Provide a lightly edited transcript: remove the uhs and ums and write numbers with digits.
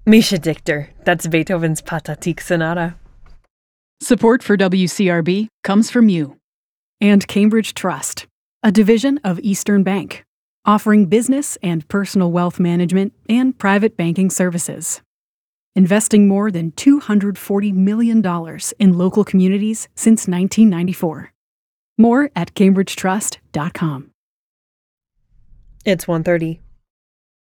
Misha Dichter, that's Beethoven's Pathetique Sonata. Support for WCRB comes from you. And Cambridge Trust, a division of Eastern Bank, offering business and personal wealth management and private banking services. Investing more than $240 million in local communities since 1994. More at cambridgetrust.com. It's 1:30.